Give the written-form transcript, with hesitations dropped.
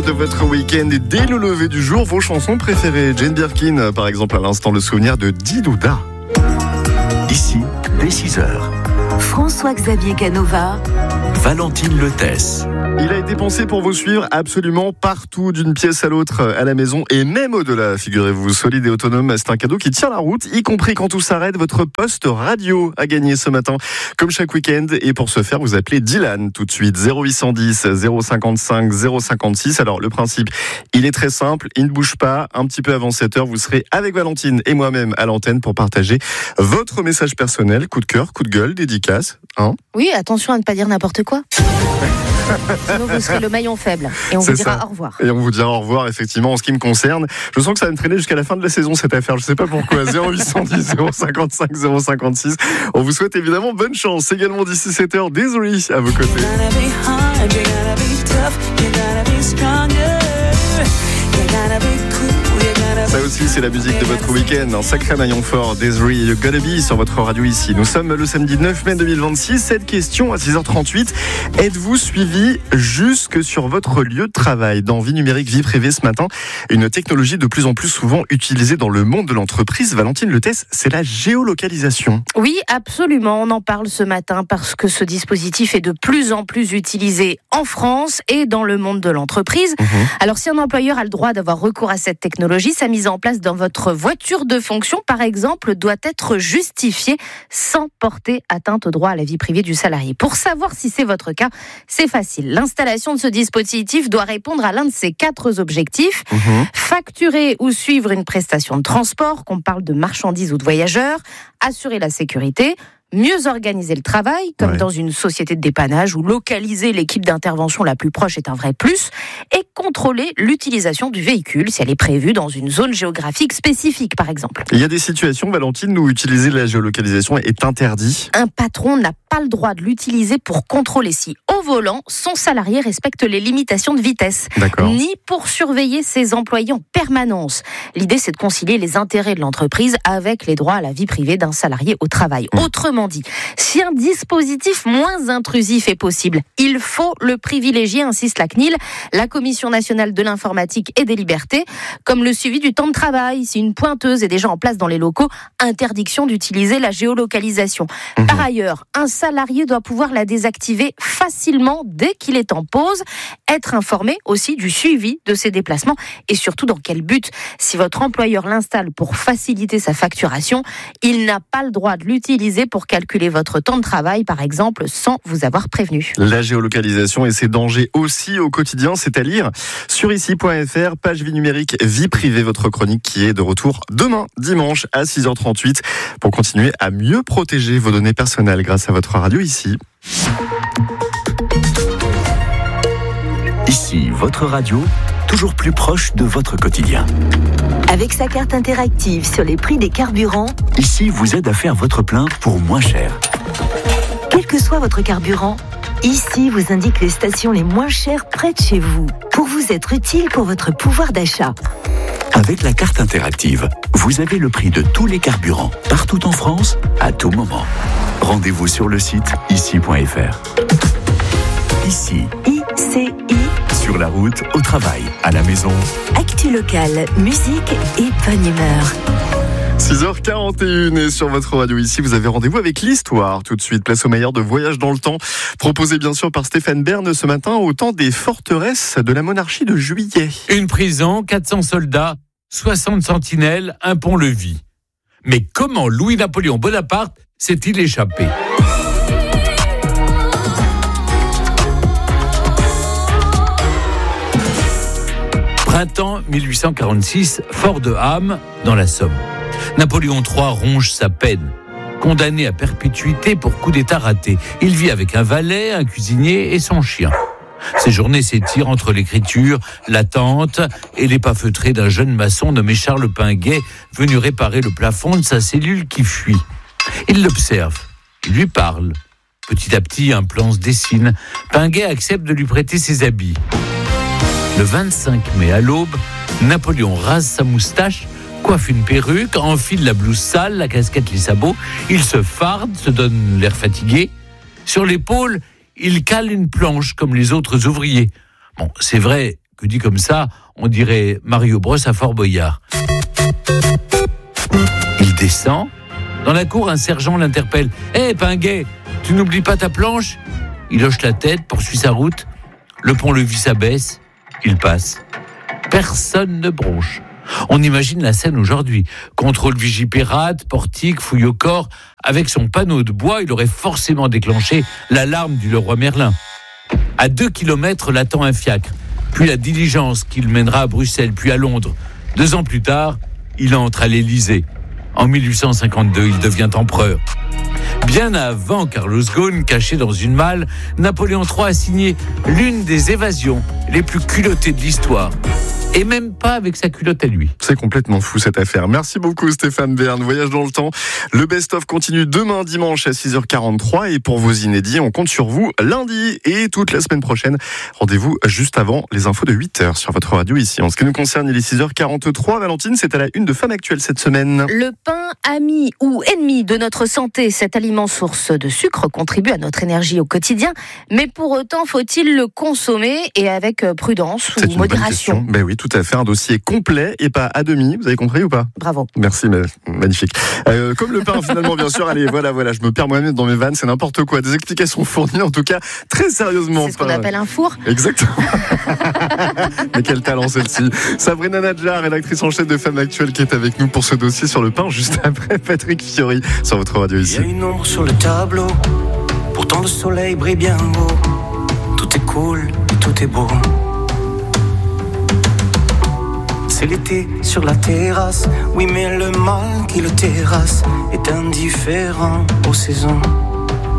cadeaux de votre week-end et dès le lever du jour, vos chansons préférées. Jane Birkin, par exemple, à l'instant, le souvenir de Didouda. Ici, dès 6h. François-Xavier Canova. Valentine Letès. Il a été pensé pour vous suivre absolument partout, d'une pièce à l'autre, à la maison et même au-delà. Figurez-vous, solide et autonome, c'est un cadeau qui tient la route, y compris quand tout s'arrête. Votre poste radio a gagné ce matin, comme chaque week-end. Et pour ce faire, vous appelez Dylan tout de suite. 0810 055 056. Alors, le principe, il est très simple. Il ne bouge pas. Un petit peu avant 7h, vous serez avec Valentine et moi-même à l'antenne pour partager votre message personnel. Coup de cœur, coup de gueule, dédicace. Oui, attention à ne pas dire n'importe quoi. Sinon, vous serez le maillon faible. Et on vous dira au revoir. Et on vous dira au revoir, effectivement, en ce qui me concerne. Je sens que ça va me traîner jusqu'à la fin de la saison, cette affaire. Je ne sais pas pourquoi. 0810 055 056. On vous souhaite évidemment bonne chance. Également d'ici 7h, désolé à vos côtés. Ça aussi, c'est la musique de votre week-end. Un sacré maillon fort, Desiree et You Gotta Be sur votre radio ici. Nous sommes le samedi 9 mai 2026. Cette question à 6h38. Êtes-vous suivi jusque sur votre lieu de travail? Dans Vie numérique, vie privée ce matin, une technologie de plus en plus souvent utilisée dans le monde de l'entreprise. Valentine Letès, c'est la géolocalisation. Oui, absolument. On en parle ce matin parce que ce dispositif est de plus en plus utilisé en France et dans le monde de l'entreprise. Alors, si un employeur a le droit d'avoir recours à cette technologie, sa mise en place dans votre voiture de fonction, par exemple, doit être justifiée sans porter atteinte au droit à la vie privée du salarié. Pour savoir si c'est votre cas, c'est facile. L'installation de ce dispositif doit répondre à l'un de ces 4 objectifs. Facturer ou suivre une prestation de transport, qu'on parle de marchandises ou de voyageurs, assurer la sécurité, mieux organiser le travail, comme dans une société de dépannage où localiser l'équipe d'intervention la plus proche est un vrai plus, et contrôler l'utilisation du véhicule si elle est prévue dans une zone géographique spécifique, par exemple. Il y a des situations, Valentine, où utiliser la géolocalisation est interdit. Un patron n'a pas le droit de l'utiliser pour contrôler si, au volant, son salarié respecte les limitations de vitesse, ni pour surveiller ses employés en permanence. L'idée, c'est de concilier les intérêts de l'entreprise avec les droits à la vie privée d'un salarié au travail. Autrement dit, si un dispositif moins intrusif est possible, il faut le privilégier, insiste la CNIL, la Commission nationale de l'informatique et des libertés, comme le suivi du temps de travail. Si une pointeuse est déjà en place dans les locaux, interdiction d'utiliser la géolocalisation. Par ailleurs, un salarié doit pouvoir la désactiver facilement dès qu'il est en pause, être informé aussi du suivi de ses déplacements et surtout dans quel but. Si votre employeur l'installe pour faciliter sa facturation, il n'a pas le droit de l'utiliser pour calculer votre temps de travail, par exemple, sans vous avoir prévenu. La géolocalisation et ses dangers aussi au quotidien, c'est à lire sur ici.fr, page vie numérique, vie privée, votre chronique qui est de retour demain, dimanche, à 6h38, pour continuer à mieux protéger vos données personnelles grâce à votre radio ici. Ici, votre radio, toujours plus proche de votre quotidien. Avec sa carte interactive sur les prix des carburants, Ici vous aide à faire votre plein pour moins cher. quel que soit votre carburant, Ici vous indique les stations les moins chères près de chez vous, pour vous être utile pour votre pouvoir d'achat. Avec la carte interactive, vous avez le prix de tous les carburants, partout en France, à tout moment. Rendez-vous sur le site ici.fr. Ici, ICI, sur la route, au travail, à la maison. actu locale, musique et bonne humeur. 6h41 et sur votre radio ici, vous avez rendez-vous avec l'histoire. Tout de suite, place au meilleur de Voyage dans le temps, proposé bien sûr par Stéphane Bern ce matin au temps des forteresses de la monarchie de Juillet. Une prison, 400 soldats, 60 sentinelles, un pont-levis. Mais comment Louis-Napoléon Bonaparte s'est-il échappé ? Printemps 1846, Fort de Ham, dans la Somme. Napoléon III ronge sa peine. Condamné à perpétuité pour coup d'État raté. Il vit avec un valet, un cuisinier et son chien. Ses journées s'étirent entre l'écriture, l'attente et les pas feutrés d'un jeune maçon nommé Charles Pinguet, venu réparer le plafond de sa cellule qui fuit. Il l'observe, il lui parle. Petit à petit, un plan se dessine. Pinguet accepte de lui prêter ses habits. Le 25 mai à l'aube, Napoléon rase sa moustache, coiffe une perruque, enfile la blouse sale, la casquette, les sabots. Il se farde, se donne l'air fatigué. Sur l'épaule, il cale une planche comme les autres ouvriers. Bon, c'est vrai que dit comme ça, on dirait Mario Bros à Fort Boyard. Il descend. Dans la cour, un sergent l'interpelle. « Hé, Pinguet, tu n'oublies pas ta planche ?» Il hoche la tête, poursuit sa route. Le pont-levis s'abaisse. Il passe. Personne ne bronche. On imagine la scène aujourd'hui. Contrôle Vigipirate, portique, fouille au corps. Avec son panneau de bois, il aurait forcément déclenché l'alarme du Leroy Merlin. À 2 kilomètres, l'attend un fiacre. Puis la diligence qui le mènera à Bruxelles, puis à Londres. 2 ans plus tard, il entre à l'Élysée. En 1852, il devient empereur. Bien avant Carlos Ghosn, caché dans une malle, Napoléon III a signé l'une des évasions les plus culottées de l'histoire. Et même pas avec sa culotte à lui. C'est complètement fou cette affaire. Merci beaucoup Stéphane Bern. Voyage dans le temps. Le best-of continue demain dimanche à 6h43. Et pour vos inédits, on compte sur vous lundi et toute la semaine prochaine. Rendez-vous juste avant les infos de 8h sur votre radio ici. En ce qui nous concerne, il est 6h43. Valentine, c'est à la une de Femme Actuelle cette semaine. Le pain, ami ou ennemi de notre santé, cet aliment source de sucre contribue à notre énergie au quotidien. Mais pour autant, faut-il le consommer et avec prudence ou modération ? Ben oui, tout à fait. Un dossier complet et pas à demi. Vous avez compris ou pas ? Bravo. Merci, magnifique. Comme le pain, finalement, bien sûr. Allez, voilà, je me perds moi-même dans mes vannes. C'est n'importe quoi. Des explications fournies, en tout cas, très sérieusement. C'est ce qu'on appelle un four. Exactement. Mais quel talent celle-ci. Sabrina Nadjar, rédactrice en chef de Femme Actuelle, qui est avec nous pour ce dossier sur le pain, juste après Patrick Fiori sur votre radio ici. Il y a une ombre sur le tableau. Pourtant le soleil brille bien haut. Tout est cool, tout est beau. C'est l'été sur la terrasse. Oui, mais le mal qui le terrasse est indifférent aux saisons.